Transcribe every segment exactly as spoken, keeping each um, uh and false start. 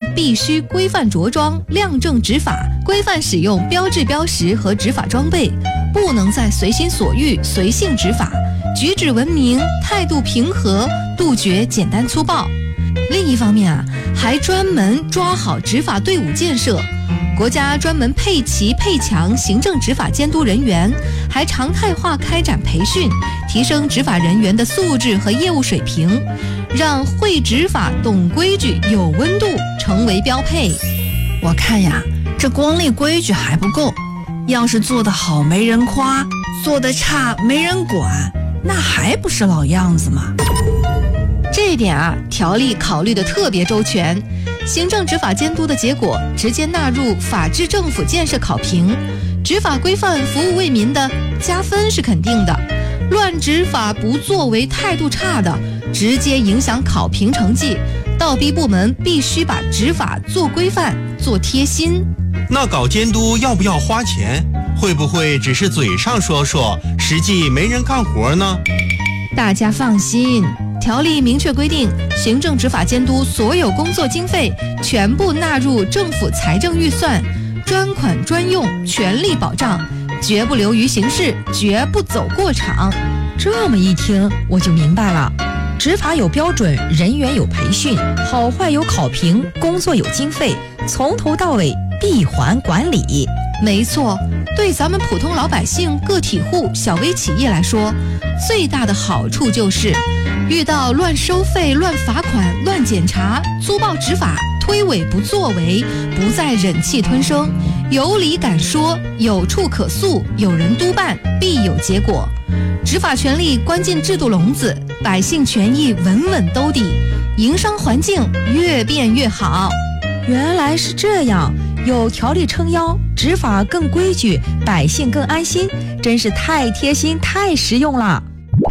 必须规范着装、量证执法，规范使用标志标识和执法装备，不能再随心所欲、随性执法，举止文明，态度平和，杜绝简单粗暴。另一方面啊，还专门抓好执法队伍建设。国家专门配齐配强行政执法监督人员，还常态化开展培训，提升执法人员的素质和业务水平，让会执法、懂规矩、有温度成为标配。 我看呀，这光立规矩还不够，要是做得好没人夸，做得差没人管，那还不是老样子吗？ 这一点啊，条例考虑得特别周全。行政执法监督的结果直接纳入法治政府建设考评，执法规范服务为民的加分是肯定的，乱执法不作为态度差的直接影响考评成绩，倒逼部门必须把执法做规范做贴心。 那搞监督要不要花钱？会不会只是嘴上说说，实际没人干活呢？ 大家放心，条例明确规定，行政执法监督所有工作经费全部纳入政府财政预算，专款专用，全力保障，绝不流于形式，绝不走过场。 这么一听我就明白了，执法有标准，人员有培训，好坏有考评，工作有经费，从头到尾闭环管理。 没错，对咱们普通老百姓、个体户、小微企业来说，最大的好处就是遇到乱收费、乱罚款、乱检查、粗暴执法、推诿不作为，不再忍气吞声，有理敢说，有处可诉，有人督办，必有结果。执法权力关进制度笼子，百姓权益稳稳兜底，营商环境越变越好。 原来是这样，有条例撑腰，执法更规矩，百姓更安心，真是太贴心太实用了。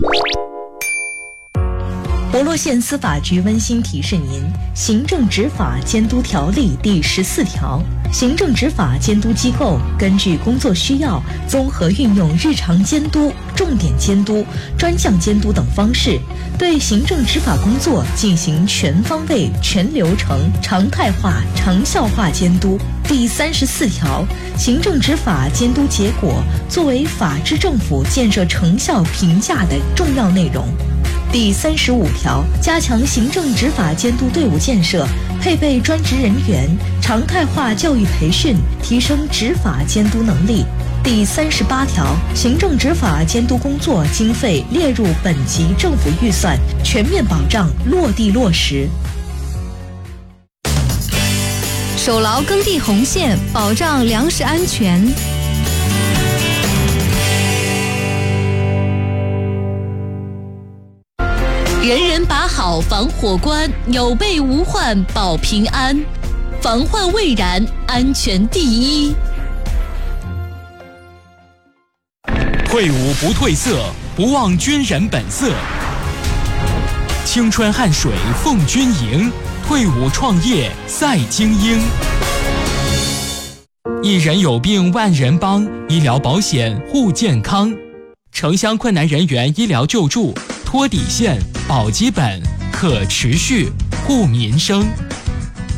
博洛县司法局温馨提示您：行政执法监督条例第十四条，行政执法监督机构根据工作需要，综合运用日常监督、重点监督、专项监督等方式，对行政执法工作进行全方位、全流程、常态化、长效化监督。第三十四条，行政执法监督结果作为法治政府建设成效评价的重要内容。第三十五条，加强行政执法监督队伍建设，配备专职人员，常态化教育培训，提升执法监督能力。第三十八条，行政执法监督工作经费列入本级政府预算，全面保障落地落实。 守牢耕地红线，保障粮食安全。人人把好防火关，有备无患保平安，防患未然，安全第一。 退伍不褪色，不忘军人本色。青春汗水奉军营，退伍创业赛精英。一人有病万人帮，医疗保险护健康。城乡困难人员医疗救助，托底线保基本，可持续护民生。